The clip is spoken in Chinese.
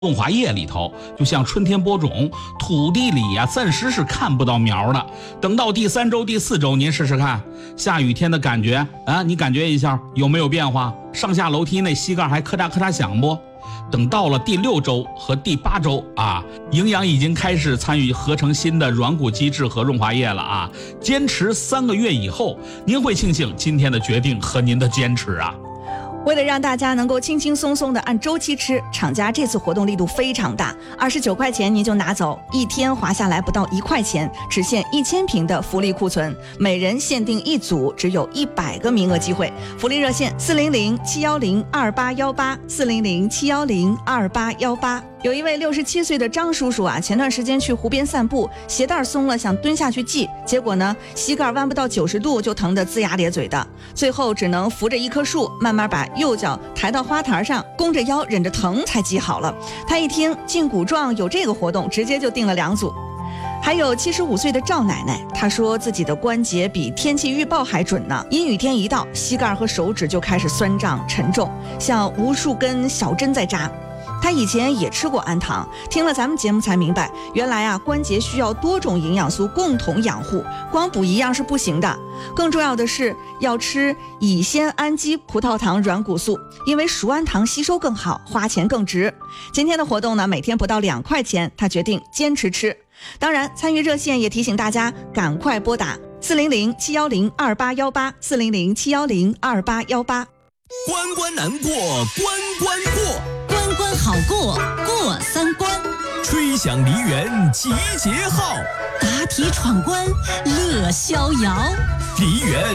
润滑液里头，就像春天播种，土地里呀暂时是看不到苗的。等到第3周、第4周，您试试看，下雨天的感觉啊，你感觉一下有没有变化？上下楼梯那膝盖还咔嚓咔嚓响不？等到了第6周和第8周啊，营养已经开始参与合成新的软骨基质和润滑液了啊！坚持3个月以后，您会庆幸今天的决定和您的坚持啊！ 为了让大家能够轻轻松松的按周期吃，厂家这次活动力度非常大，29块钱您就拿走，1天划下来不到1块钱，只限1000瓶的福利库存，每人限定1组，只有100个名额机会。福利热线400-710-2818，400-710-2818。有一位67岁的张叔叔啊，前段时间去湖边散步，鞋带松了，想蹲下去系，结果呢，膝盖弯不到90度就疼得龇牙咧嘴的，最后只能扶着一棵树，慢慢把右脚抬到花坛上，弓着腰忍着疼才系好了。他一听胫骨壮有这个活动，直接就订了2组。还有75岁的赵奶奶，她说自己的关节比天气预报还准呢，阴雨天一到，膝盖和手指就开始酸胀沉重，像无数根小针在扎。他以前也吃过氨糖，听了咱们节目才明白，原来啊关节需要多种营养素共同养护，光补一样是不行的。更重要的是要吃乙酰氨基葡萄糖软骨素，因为熟氨糖吸收更好，花钱更值。今天的活动呢，每天不到2块钱，他决定坚持吃。当然，参与热线也提醒大家赶快拨打400-710-2818，400-710-2818。 关关难过关关过，关关好过过3关，吹响梨园集结号，答题闯关乐逍遥，梨园